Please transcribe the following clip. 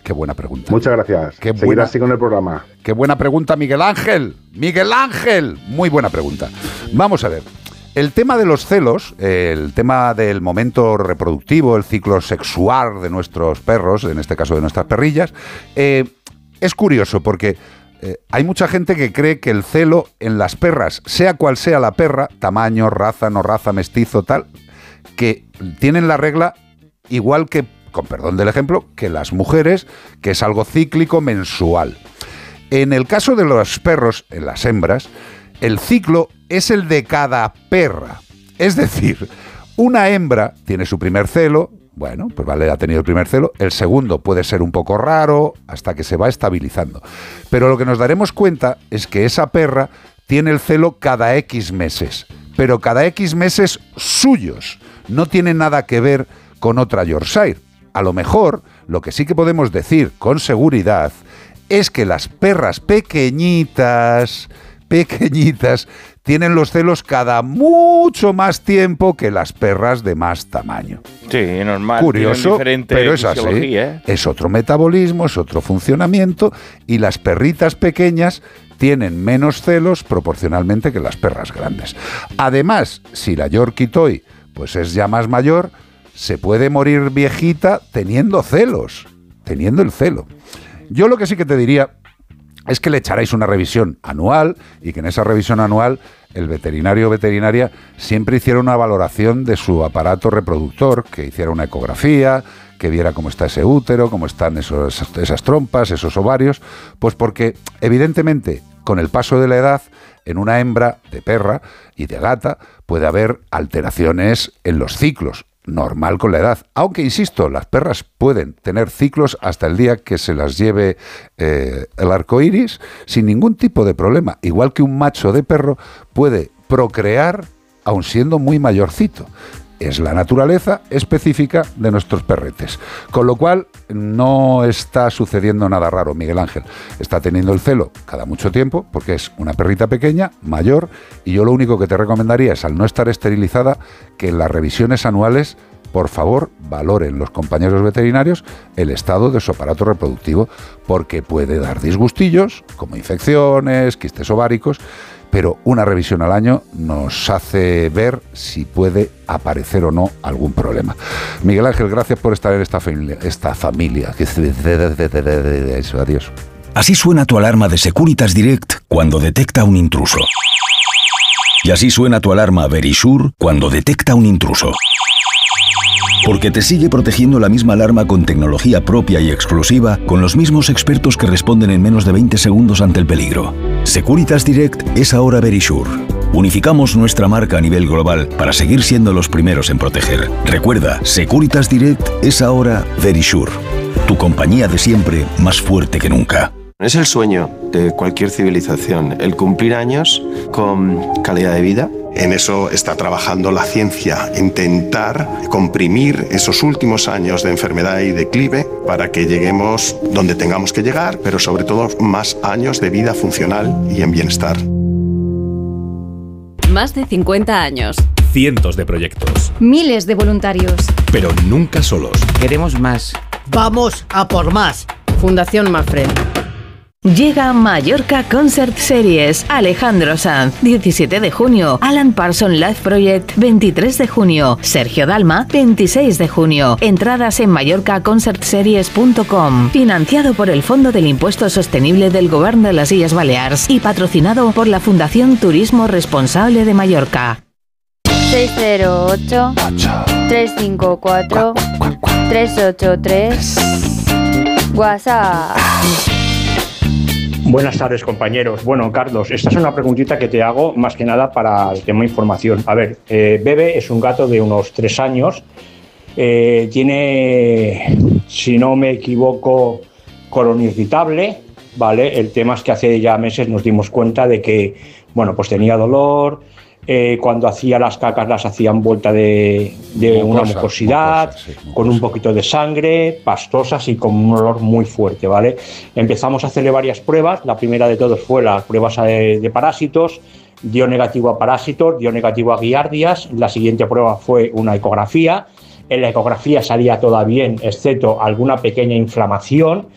Qué buena pregunta. Muchas gracias. Seguir así con el programa. Qué buena pregunta, Miguel Ángel. Miguel Ángel, muy buena pregunta. Vamos a ver. El tema de los celos, el tema del momento reproductivo, el ciclo sexual de nuestros perros, en este caso de nuestras perrillas, es curioso porque hay mucha gente que cree que el celo en las perras, sea cual sea la perra, tamaño, raza, no raza, mestizo, tal, que tienen la regla igual que, con perdón del ejemplo, que las mujeres, que es algo cíclico mensual. En el caso de los perros, en las hembras, el ciclo es el de cada perra. Es decir, una hembra tiene su primer celo, bueno, pues vale, ha tenido el primer celo, el segundo puede ser un poco raro hasta que se va estabilizando. Pero lo que nos daremos cuenta es que esa perra tiene el celo cada X meses, pero cada X meses suyos, no tiene nada que ver con otra Yorkshire. A lo mejor, lo que sí que podemos decir con seguridad es que las perras pequeñitas tienen los celos cada mucho más tiempo que las perras de más tamaño. Sí, normal. Curioso, pero es así. Es otro metabolismo, es otro funcionamiento, y las perritas pequeñas tienen menos celos proporcionalmente que las perras grandes. Además, si la Yorkie Toy pues es ya más mayor, se puede morir viejita teniendo celos, teniendo el celo. Yo lo que sí que te diría es que le echarais una revisión anual y que en esa revisión anual el veterinario o veterinaria siempre hiciera una valoración de su aparato reproductor, que hiciera una ecografía, que viera cómo está ese útero, cómo están esas trompas, esos ovarios, pues porque evidentemente con el paso de la edad en una hembra de perra y de gata puede haber alteraciones en los ciclos. Normal con la edad, aunque insisto, las perras pueden tener ciclos hasta el día que se las lleve el arco iris sin ningún tipo de problema, igual que un macho de perro puede procrear aun siendo muy mayorcito. Es la naturaleza específica de nuestros perretes, con lo cual no está sucediendo nada raro. Miguel Ángel está teniendo el celo cada mucho tiempo porque es una perrita pequeña, mayor, y yo lo único que te recomendaría es, al no estar esterilizada, que en las revisiones anuales, por favor, valoren los compañeros veterinarios el estado de su aparato reproductivo, porque puede dar disgustillos como infecciones, quistes ováricos, pero una revisión al año nos hace ver si puede aparecer o no algún problema. Miguel Ángel, gracias por estar en esta familia. Eso, adiós. Así suena tu alarma de Securitas Direct cuando detecta un intruso. Y así suena tu alarma Verisure cuando detecta un intruso. Porque te sigue protegiendo la misma alarma con tecnología propia y exclusiva, con los mismos expertos que responden en menos de 20 segundos ante el peligro. Securitas Direct es ahora Verisure. Unificamos nuestra marca a nivel global para seguir siendo los primeros en proteger. Recuerda, Securitas Direct es ahora Verisure. Tu compañía de siempre, más fuerte que nunca. Es el sueño de cualquier civilización, el cumplir años con calidad de vida. En eso está trabajando la ciencia, intentar comprimir esos últimos años de enfermedad y declive para que lleguemos donde tengamos que llegar, pero sobre todo más años de vida funcional y en bienestar. Más de 50 años. Cientos de proyectos. Miles de voluntarios. Pero nunca solos. Queremos más. Vamos a por más. Fundación Mafre. Llega Mallorca Concert Series. Alejandro Sanz, 17 de junio. Alan Parsons Live Project, 23 de junio. Sergio Dalma, 26 de junio. Entradas en mallorcaconcertseries.com. Financiado por el Fondo del Impuesto Sostenible del Gobierno de las Illes Balears y patrocinado por la Fundación Turismo Responsable de Mallorca. 608-354-383 WhatsApp. Buenas tardes, compañeros. Bueno, Carlos, esta es una preguntita que te hago más que nada para el tema información. A ver, Bebe es un gato de unos 3 años. Tiene, si no me equivoco, colon irritable, ¿vale? El tema es que hace ya meses nos dimos cuenta de que, bueno, pues tenía dolor. Cuando hacía las cacas las hacía envuelta de una mucosidad, con un poquito de sangre, pastosas y con un olor muy fuerte, ¿vale? Empezamos a hacerle varias pruebas. La primera de todos fue las pruebas de parásitos. Dio negativo a parásitos, dio negativo a giardias. La siguiente prueba fue una ecografía. En la ecografía salía todo bien, excepto alguna pequeña inflamación